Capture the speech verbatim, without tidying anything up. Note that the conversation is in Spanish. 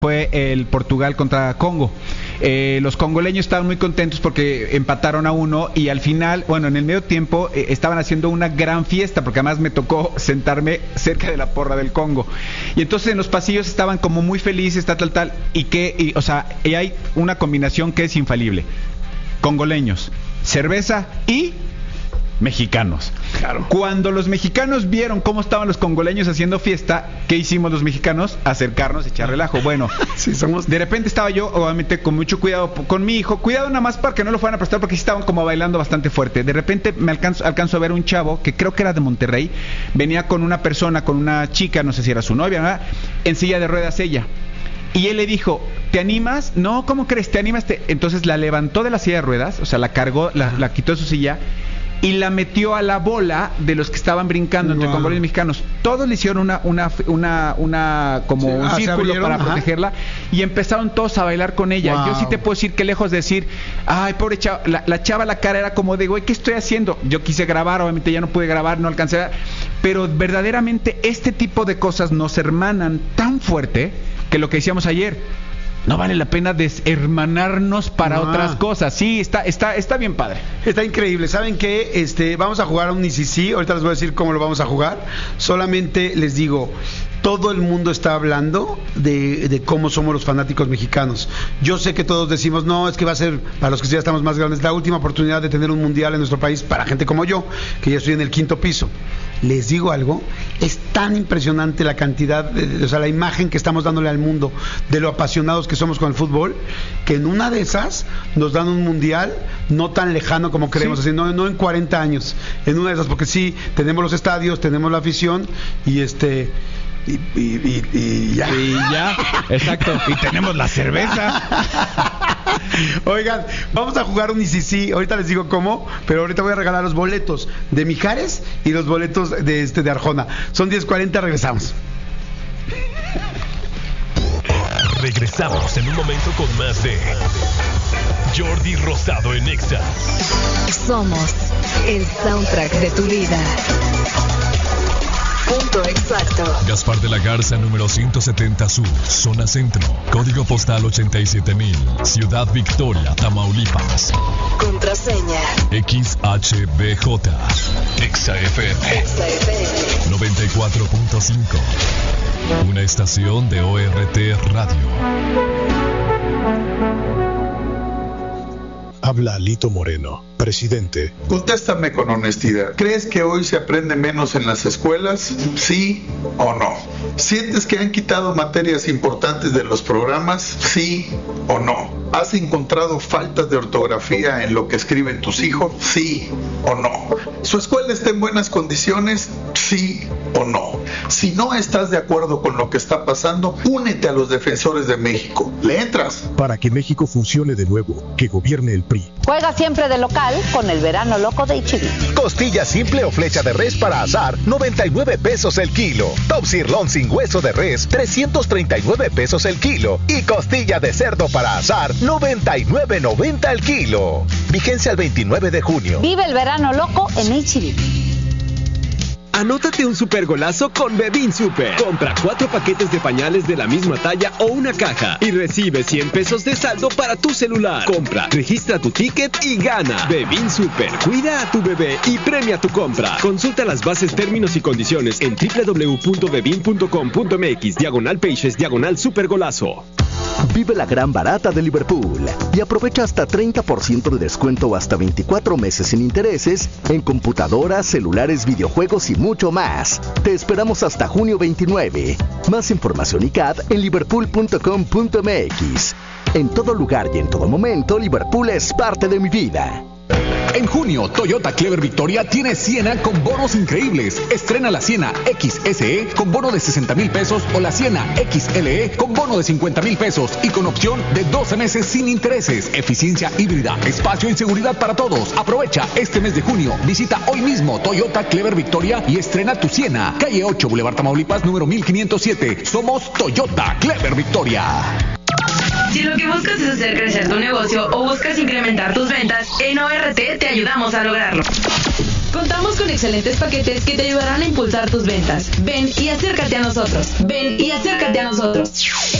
fue el Portugal contra Congo. Eh, los congoleños estaban muy contentos porque empataron a uno y al final, bueno, en el medio tiempo eh, estaban haciendo una gran fiesta, porque además me tocó sentarme cerca de la porra del Congo. Y entonces en los pasillos estaban como muy felices, tal, tal, tal, y que, y, o sea, y hay una combinación que es infalible: congoleños, cerveza y mexicanos. Claro. Cuando los mexicanos vieron cómo estaban los congoleños haciendo fiesta, ¿qué hicimos los mexicanos? Acercarnos, echar relajo. Bueno, sí, somos... de repente estaba yo, obviamente, con mucho cuidado con mi hijo. Cuidado nada más para que no lo fueran a prestar, porque sí estaban como bailando bastante fuerte. De repente me alcanzo, alcanzo a ver un chavo, que creo que era de Monterrey, venía con una persona, con una chica, no sé si era su novia, ¿verdad? En silla de ruedas ella. Y él le dijo: ¿te animas? No, ¿cómo crees? ¿Te animas? Te... Entonces la levantó de la silla de ruedas, o sea, la cargó, la, la quitó de su silla y la metió a la bola de los que estaban brincando entre wow. congoleños y mexicanos. Todos le hicieron una, una, una, una como sí, un ah, círculo para ajá. protegerla, y empezaron todos a bailar con ella. Wow. Yo sí te puedo decir que, lejos de decir, ay, pobre chava, la, la chava, la cara era como de, güey, ¿qué estoy haciendo? Yo quise grabar, obviamente ya no pude grabar, no alcancé a... Pero verdaderamente este tipo de cosas nos hermanan tan fuerte que lo que decíamos ayer, no vale la pena deshermanarnos para ah. otras cosas. Sí, está, está, está bien padre. Está increíble. ¿Saben qué? Este, vamos a jugar a un I C C. Ahorita les voy a decir cómo lo vamos a jugar. Solamente les digo, todo el mundo está hablando de, de cómo somos los fanáticos mexicanos. Yo sé que todos decimos, no, es que va a ser, para los que ya estamos más grandes, la última oportunidad de tener un mundial en nuestro país para gente como yo, que ya estoy en el quinto piso. Les digo algo, es tan impresionante la cantidad, de, o sea, la imagen que estamos dándole al mundo de lo apasionados que somos con el fútbol, que en una de esas nos dan un mundial no tan lejano como queremos, sí. así, no, no en cuarenta años, en una de esas, porque sí, tenemos los estadios, tenemos la afición y este... Y, y, y, y ya. Y ya, exacto. Y tenemos la cerveza. Oigan, vamos a jugar un I C C. Ahorita les digo cómo, pero ahorita voy a regalar los boletos de Mijares y los boletos de este de Arjona. Son diez cuarenta, regresamos. Regresamos en un momento con más de Jordi Rosado en Exa. Somos el soundtrack de tu vida. Punto exacto. Gaspar de la Garza, número ciento setenta Sur, zona centro, código postal ochenta y siete mil, Ciudad Victoria, Tamaulipas. Contraseña X H B J, Exa F M, Exa F M noventa y cuatro punto cinco, una estación de O R T Radio. Habla Lito Moreno, presidente. Contéstame con honestidad. ¿Crees que hoy se aprende menos en las escuelas? ¿Sí o no? ¿Sientes que han quitado materias importantes de los programas? ¿Sí o no? ¿Has encontrado faltas de ortografía en lo que escriben tus hijos? ¿Sí o no? ¿Su escuela está en buenas condiciones? ¿Sí o no? Si no estás de acuerdo con lo que está pasando, únete a los Defensores de México. ¿Le entras? Para que México funcione de nuevo, que gobierne el P R I. Juega siempre de local con el verano loco de H E B. Costilla simple o flecha de res para asar, noventa y nueve pesos el kilo. Top sirloin sin hueso de res, trescientos treinta y nueve pesos el kilo. Y costilla de cerdo para asar, noventa y nueve noventa el kilo. Vigencia al veintinueve de junio. Vive el verano loco en H E B. Anótate un super golazo con Bebin Super. Compra cuatro paquetes de pañales de la misma talla o una caja y recibe cien pesos de saldo para tu celular. Compra, registra tu ticket y gana. Bebin Super. Cuida a tu bebé y premia tu compra. Consulta las bases, términos y condiciones en doble u doble u doble u punto bebin punto com punto m x diagonal pages diagonal super golazo. Vive la gran barata de Liverpool y aprovecha hasta treinta por ciento de descuento o hasta veinticuatro meses sin intereses en computadoras, celulares, videojuegos y mucho más. Te esperamos hasta junio veintinueve. Más información y C A D en liverpool punto com punto m x. En todo lugar y en todo momento, Liverpool es parte de mi vida. En junio, Toyota Clever Victoria tiene Siena con bonos increíbles. Estrena la Siena X S E con bono de sesenta mil pesos o la Siena X L E con bono de cincuenta mil pesos y con opción de doce meses sin intereses. Eficiencia híbrida, espacio y seguridad para todos. Aprovecha este mes de junio. Visita hoy mismo Toyota Clever Victoria y estrena tu Siena. Calle ocho, Boulevard Tamaulipas, número mil quinientos siete. Somos Toyota Clever Victoria. Si lo que buscas es hacer crecer tu negocio o buscas incrementar tus ventas, en O R T te ayudamos a lograrlo. Contamos con excelentes paquetes que te ayudarán a impulsar tus ventas. Ven y acércate a nosotros. Ven y acércate a nosotros.